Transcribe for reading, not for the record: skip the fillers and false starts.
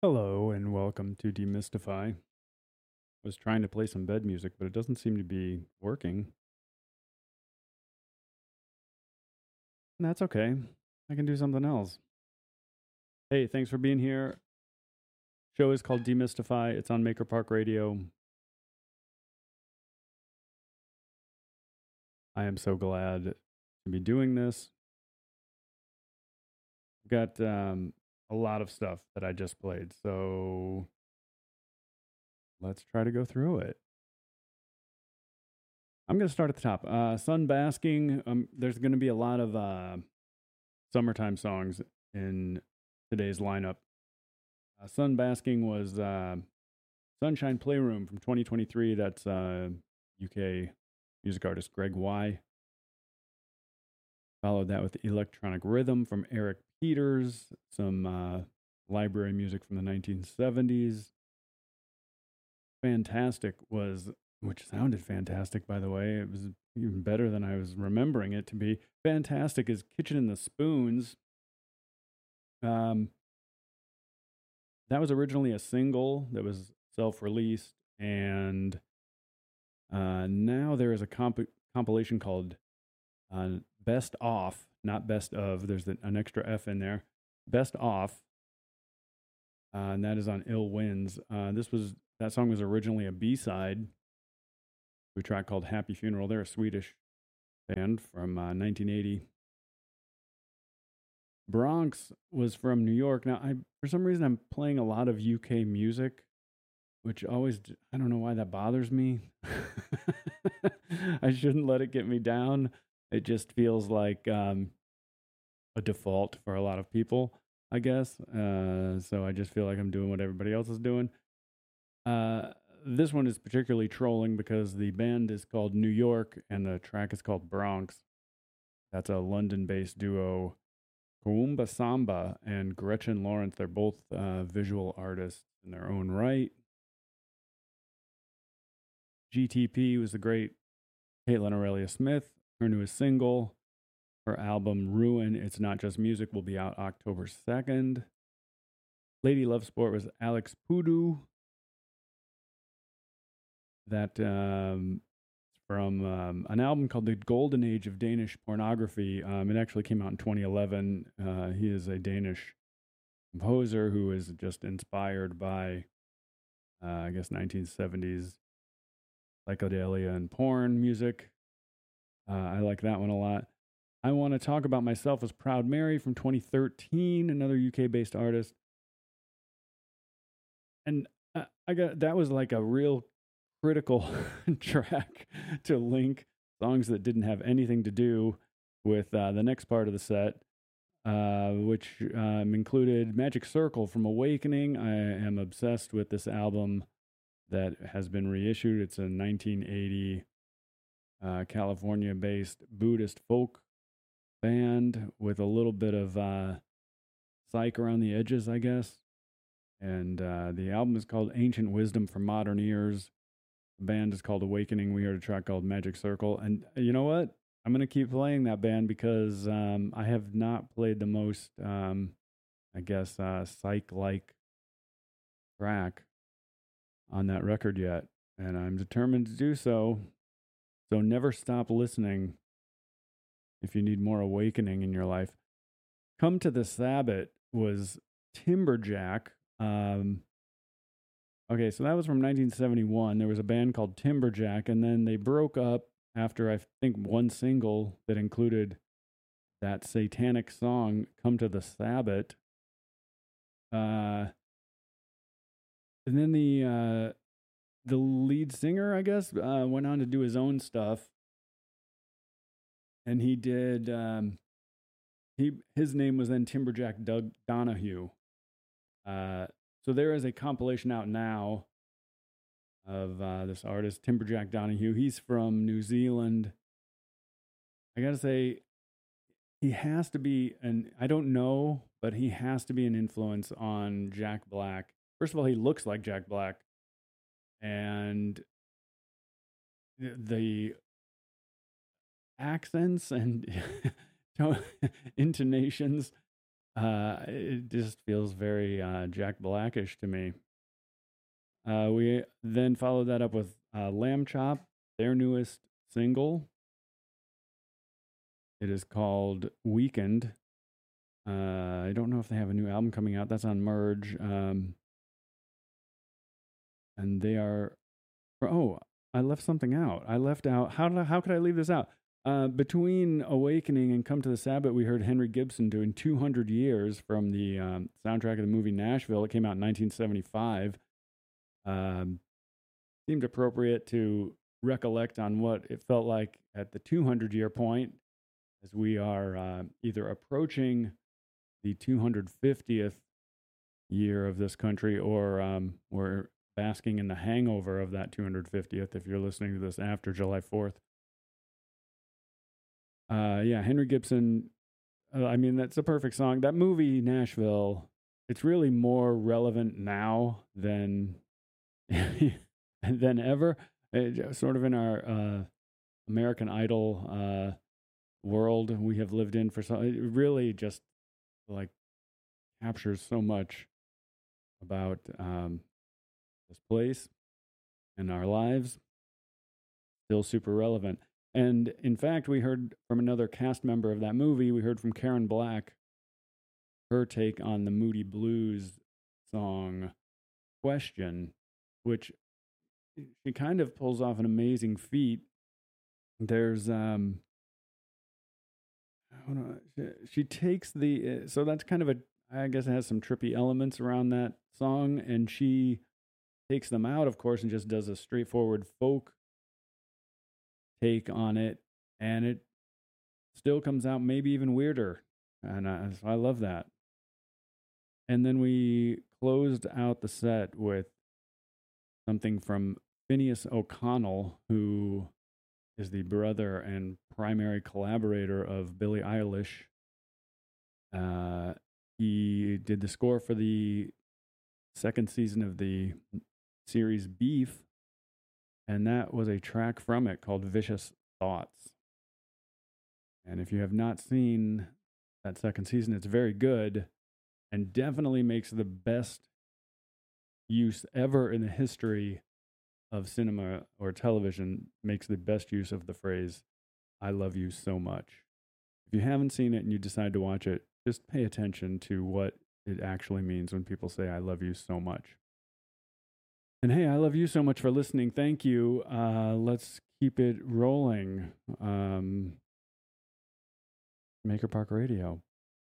Hello and welcome to Demystify. Was trying to play some bed music, but it doesn't seem to be working. And that's okay. I can do something else. Hey, thanks for being here. Show is called Demystify. It's on Maker Park Radio. I am so glad to be doing this. Got a lot of stuff that I just played, so let's try to go through it. I'm going to start at the top. Sun Basking. There's going to be a lot of summertime songs in today's lineup. Sun Basking was Sunshine Playroom from 2023. That's UK music artist Greg Y. Followed that with Electronic Rhythm from Eric Peters, some library music from the 1970s. Fantastic was, which sounded fantastic, by the way. It was even better than I was remembering it to be. Fantastic is Kitchen and the Spoons. That was originally a single that was self-released, and now there is a compilation called Best Off, not Best Of. There's an extra F in there. Best Off, and that is on Ill Winds. That song was originally a B-side to a track called Happy Funeral. They're a Swedish band from 1980. Bronx was from New York. Now, for some reason, I'm playing a lot of UK music, which always, I don't know why that bothers me. I shouldn't let it get me down. It just feels like a default for a lot of people, I guess. So I just feel like I'm doing what everybody else is doing. This one is particularly trolling because the band is called New York and the track is called Bronx. That's a London-based duo, Kooumba Samba and Gretchen Lawrence. They're both visual artists in their own right. GTP was the great Caitlin Aurelia Smith. Her newest single, her album Ruin, It's Not Just Music, will be out October 2nd. Lady Love Sport was Alex Pudu. That from an album called The Golden Age of Danish Pornography. It actually came out in 2011. He is a Danish composer who is just inspired by, I guess, 1970s psychedelia and porn music. I like that one a lot. I want to talk about myself as Proud Mary from 2013, another UK-based artist. And I got that was like a real critical track to link songs that didn't have anything to do with the next part of the set, which included Magic Circle from Awakening. I am obsessed with this album that has been reissued. It's a 1980 California-based Buddhist folk band with a little bit of psych around the edges, I guess. And the album is called Ancient Wisdom for Modern Ears. The band is called Awakening. We heard a track called Magic Circle. And you know what? I'm going to keep playing that band because I have not played the most, I guess, psych-like track on that record yet. And I'm determined to do so. So never stop listening if you need more awakening in your life. Come to the Sabbath was Timberjack. Okay, so that was from 1971. There was a band called Timberjack, and then they broke up after, I think, one single that included that satanic song, Come to the Sabbath. And then the lead singer, I guess, went on to do his own stuff. And he did, his name was then Timberjack Doug Donahue. So there is a compilation out now of this artist, Timberjack Donahue. He's from New Zealand. I gotta say, he has to be I don't know, but he has to be an influence on Jack Black. First of all, he looks like Jack Black. And the accents and intonations It just feels very Jack Blackish to me. We then followed that up with Lamb Chop, their newest single. It is called Weekend. I don't know if they have a new album coming out. That's on Merge. And they are. Oh, I left something out. I left out. How could I leave this out? Between Awakening and Come to the Sabbath, we heard Henry Gibson doing 200 Years from the soundtrack of the movie Nashville. It came out in 1975. Seemed appropriate to recollect on what it felt like at the 200-year point, as we are either approaching the 250th year of this country, or we're basking in the hangover of that 250th if you're listening to this after July 4th. Yeah, Henry Gibson. I mean, that's a perfect song. That movie, Nashville, it's really more relevant now than than ever. Sort of in our American Idol world we have lived in for so. It really just like captures so much about this place and our lives. Still super relevant. And in fact, we heard from another cast member of that movie. We heard from Karen Black, her take on the Moody Blues song Question, which she kind of pulls off an amazing feat. There's she takes the so that's kind of a, I guess it has some trippy elements around that song, and she takes them out, of course, and just does a straightforward folk take on it, and it still comes out maybe even weirder, and so I love that. And then we closed out the set with something from Phineas O'Connell, who is the brother and primary collaborator of Billie Eilish. He did the score for the second season of the series Beef, and that was a track from it called Vicious Thoughts. And if you have not seen that second season, it's very good and definitely makes the best use ever in the history of cinema or television, makes the best use of the phrase, I love you so much. If you haven't seen it and you decide to watch it, just pay attention to what it actually means when people say, I love you so much. And hey, I love you so much for listening. Thank you. Let's keep it rolling. Maker Park Radio.